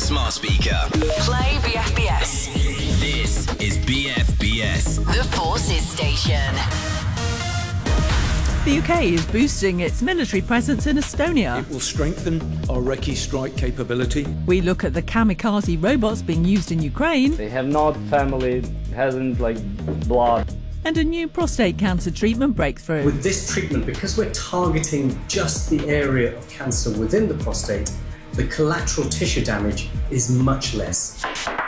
smart speaker. Play BFBS. This is BFBS. The Forces Station. The UK is boosting its military presence in Estonia. It will strengthen our Recce strike capability. We look at the kamikaze robots being used in Ukraine. They have not family, hasn't blood. And a new prostate cancer treatment breakthrough. With this treatment, because we're targeting just the area of cancer within the prostate, the collateral tissue damage is much less.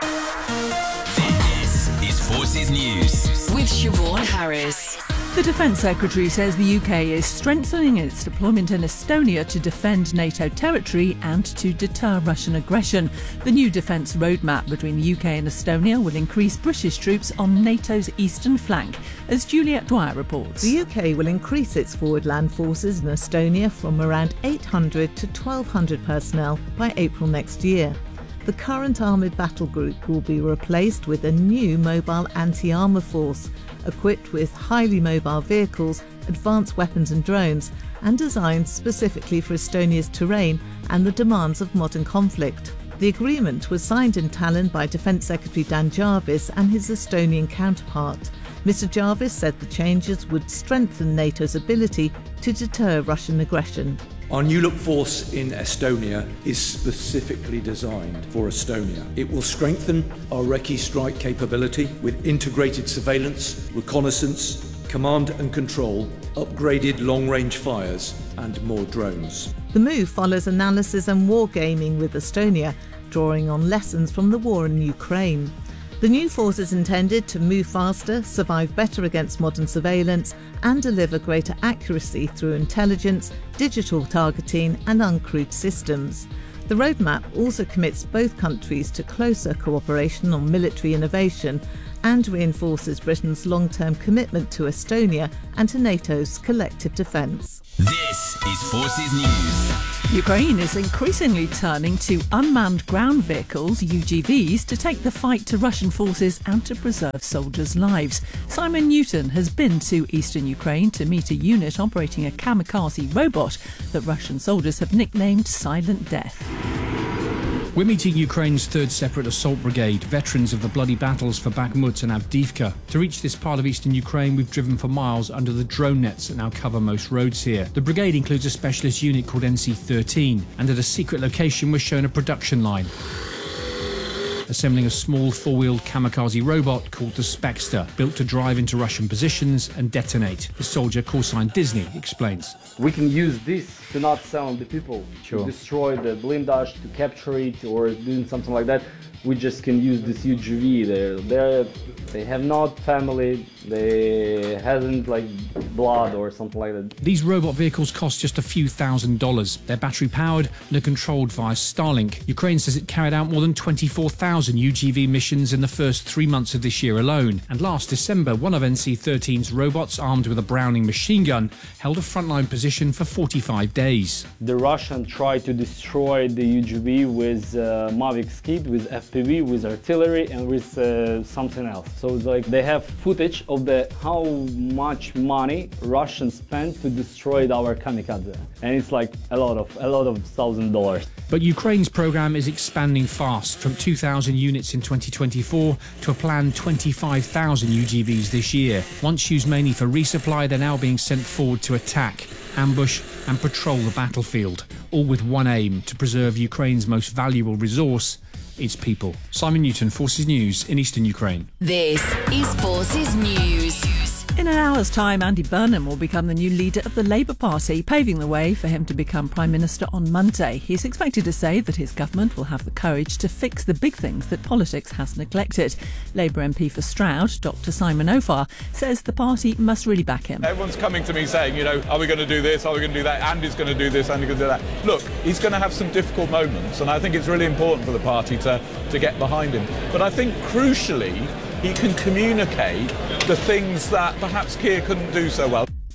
This is Forces News. With Siobhan Harris. The Defence Secretary says the UK is strengthening its deployment in Estonia to defend NATO territory and to deter Russian aggression. The new defence roadmap between the UK and Estonia will increase British troops on NATO's eastern flank, as Juliet Dwyer reports. The UK will increase its forward land forces in Estonia from around 800 to 1,200 personnel by April next year. The current armoured battle group will be replaced with a new mobile anti-armour force, equipped with highly mobile vehicles, advanced weapons and drones, and designed specifically for Estonia's terrain and the demands of modern conflict. The agreement was signed in Tallinn by Defence Secretary Dan Jarvis and his Estonian counterpart. Mr Jarvis said the changes would strengthen NATO's ability to deter Russian aggression. Our new look force in Estonia is specifically designed for Estonia. It will strengthen our Recce strike capability with integrated surveillance, reconnaissance, command and control, upgraded long-range fires and more drones. The move follows analysis and wargaming with Estonia, drawing on lessons from the war in Ukraine. The new force is intended to move faster, survive better against modern surveillance, and deliver greater accuracy through intelligence, digital targeting, and uncrewed systems. The roadmap also commits both countries to closer cooperation on military innovation and reinforces Britain's long-term commitment to Estonia and to NATO's collective defence. This is Forces News. Ukraine is increasingly turning to unmanned ground vehicles, UGVs, to take the fight to Russian forces and to preserve soldiers' lives. Simon Newton has been to eastern Ukraine to meet a unit operating a kamikaze robot that Russian soldiers have nicknamed Silent Death. We're meeting Ukraine's 3rd Separate Assault Brigade, veterans of the bloody battles for Bakhmut and Avdiivka. To reach this part of eastern Ukraine, we've driven for miles under the drone nets that now cover most roads here. The brigade includes a specialist unit called NC-13, and at a secret location we're shown a production line, assembling a small four-wheeled kamikaze robot called the Spexter, built to drive into Russian positions and detonate. The soldier, call sign Disney, explains. We can use this to not sound the people, to destroy the blindage, to capture it, or doing something like that. We just can use this UGV. They have not family, they hasn't blood or something like that. These robot vehicles cost just a few $1,000s. They're battery powered and are controlled via Starlink. Ukraine says it carried out more than 24,000 UGV missions in the first 3 months of this year alone. And last December, one of NC-13's robots, armed with a Browning machine gun, held a frontline position for 45 days. The Russians tried to destroy the UGV with Mavic Skid, with FPV, with artillery, and with something else. So it's they have footage of how much money Russians spent to destroy our kamikaze, and it's a lot of $1,000. But Ukraine's program is expanding fast, from 2,000 units in 2024 to a planned 25,000 UGVs this year. Once used mainly for resupply, they're now being sent forward to attack, ambush and patrol the battlefield, all with one aim: to preserve Ukraine's most valuable resource, its people. Simon Newton, Forces News in eastern Ukraine. This is Forces News. In an hour's time, Andy Burnham will become the new leader of the Labour Party, paving the way for him to become Prime Minister on Monday. He's expected to say that his government will have the courage to fix the big things that politics has neglected. Labour MP for Stroud, Dr Simon Ofar, says the party must really back him. Everyone's coming to me saying, are we going to do this, are we going to do that, Andy's going to do this, Andy's going to do that. Look, he's going to have some difficult moments, and I think it's really important for the party to get behind him. But I think crucially, he can communicate the things that perhaps Keir couldn't do so well.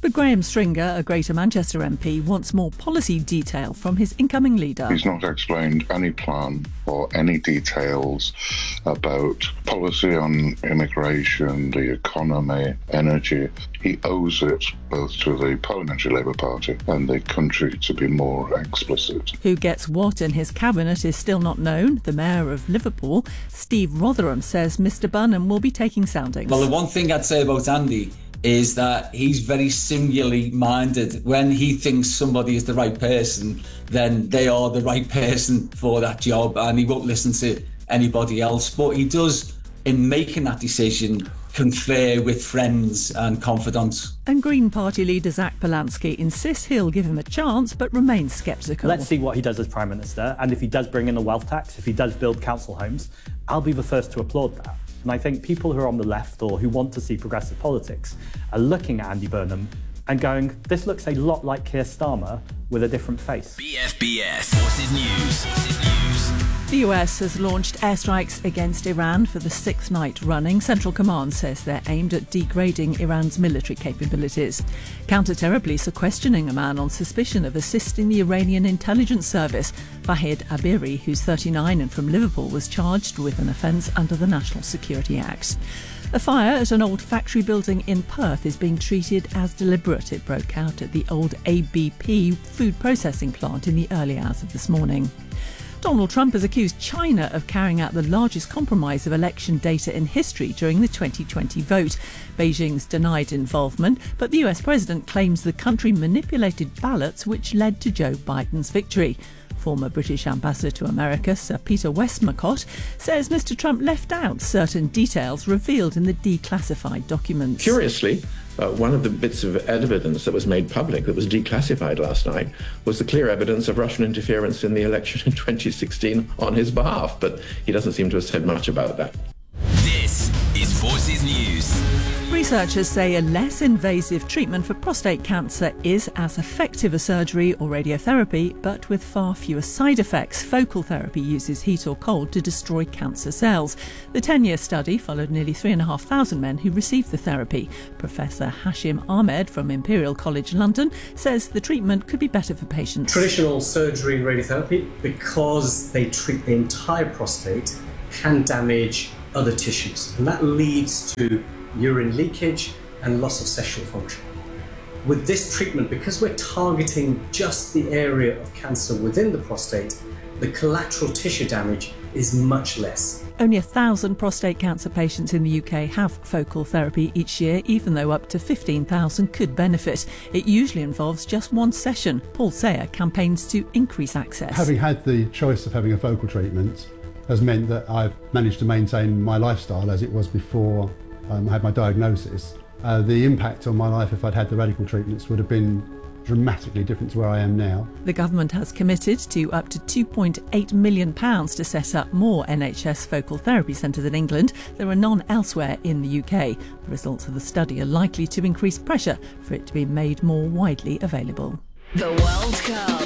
But Graham Stringer, a Greater Manchester MP, wants more policy detail from his incoming leader. He's not explained any plan or any details about policy on immigration, the economy, energy. He owes it both to the Parliamentary Labour Party and the country to be more explicit. Who gets what in his cabinet is still not known. The Mayor of Liverpool, Steve Rotherham, says Mr Burnham will be taking soundings. Well, the one thing I'd say about Andy is that he's very singularly minded. When he thinks somebody is the right person, then they are the right person for that job, and he won't listen to anybody else. But he does, in making that decision, confer with friends and confidants. And Green Party leader Zach Polanski insists he'll give him a chance, but remains sceptical. Let's see what he does as Prime Minister, and if he does bring in a wealth tax, if he does build council homes, I'll be the first to applaud that. And I think people who are on the left or who want to see progressive politics are looking at Andy Burnham and going, this looks a lot like Keir Starmer with a different face. BFBS Forces News. The US has launched airstrikes against Iran for the sixth night running. Central Command says they're aimed at degrading Iran's military capabilities. Counter-terror police are questioning a man on suspicion of assisting the Iranian intelligence service. Fahid Abiri, who's 39 and from Liverpool, was charged with an offence under the National Security Act. A fire at an old factory building in Perth is being treated as deliberate. It broke out at the old ABP food processing plant in the early hours of this morning. Donald Trump has accused China of carrying out the largest compromise of election data in history during the 2020 vote. Beijing's denied involvement, but the US president claims the country manipulated ballots which led to Joe Biden's victory. Former British ambassador to America, Sir Peter Westmacott, says Mr Trump left out certain details revealed in the declassified documents. Curiously, one of the bits of evidence that was made public that was declassified last night was the clear evidence of Russian interference in the election in 2016 on his behalf, but he doesn't seem to have said much about that. This is Forces News. Researchers say a less invasive treatment for prostate cancer is as effective as surgery or radiotherapy, but with far fewer side effects. Focal therapy uses heat or cold to destroy cancer cells. The 10-year study followed nearly 3,500 men who received the therapy. Professor Hashim Ahmed from Imperial College London says the treatment could be better for patients. Traditional surgery and radiotherapy, because they treat the entire prostate, can damage other tissues, and that leads to urine leakage and loss of sexual function. With this treatment, because we're targeting just the area of cancer within the prostate, the collateral tissue damage is much less. Only 1,000 prostate cancer patients in the UK have focal therapy each year, even though up to 15,000 could benefit. It usually involves just one session. Paul Sayer campaigns to increase access. Having had the choice of having a focal treatment has meant that I've managed to maintain my lifestyle as it was before I had my diagnosis. The impact on my life if I'd had the radical treatments would have been dramatically different to where I am now. The government has committed to up to £2.8 million to set up more NHS focal therapy centres in England. There are none elsewhere in the UK. The results of the study are likely to increase pressure for it to be made more widely available. The World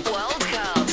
Cup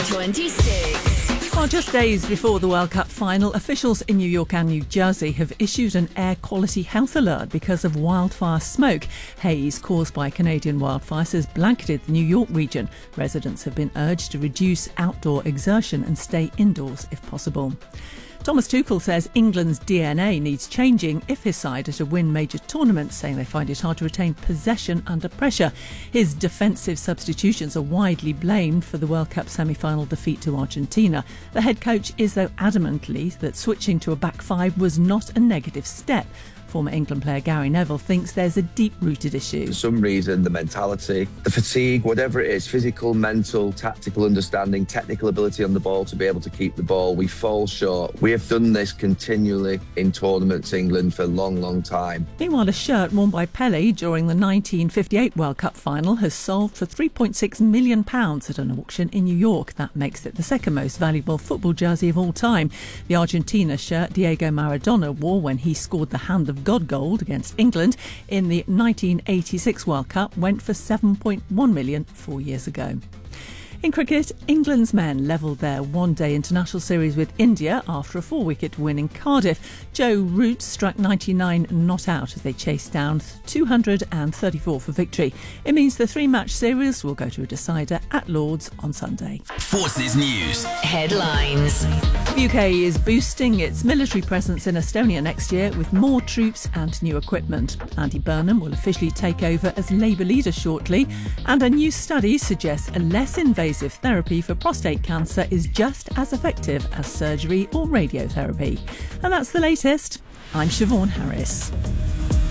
2026. Well, just days before the World Cup final, officials in New York and New Jersey have issued an air quality health alert because of wildfire smoke. Haze caused by Canadian wildfires has blanketed the New York region. Residents have been urged to reduce outdoor exertion and stay indoors if possible. Thomas Tuchel says England's DNA needs changing if his side are to win major tournaments, saying they find it hard to retain possession under pressure. His defensive substitutions are widely blamed for the World Cup semi-final defeat to Argentina. The head coach is, though, adamantly that switching to a back five was not a negative step. Former England player Gary Neville thinks there's a deep-rooted issue. For some reason, the mentality, the fatigue, whatever it is, physical, mental, tactical understanding, technical ability on the ball to be able to keep the ball, we fall short. We have done this continually in tournaments, England, for a long, long time. Meanwhile, a shirt worn by Pelé during the 1958 World Cup final has sold for £3.6 million at an auction in New York. That makes it the second most valuable football jersey of all time. The Argentina shirt Diego Maradona wore when he scored the Hand of God goal against England in the 1986 World Cup went for $7.1 million 4 years ago. In cricket, England's men levelled their one-day international series with India after a 4-wicket win in Cardiff. Joe Root struck 99 not out as they chased down 234 for victory. It means the 3-match series will go to a decider at Lord's on Sunday. Forces News. Headlines. The UK is boosting its military presence in Estonia next year with more troops and new equipment. Andy Burnham will officially take over as Labour leader shortly, and a new study suggests a less invasive therapy for prostate cancer is just as effective as surgery or radiotherapy. And that's the latest. I'm Siobhan Harris.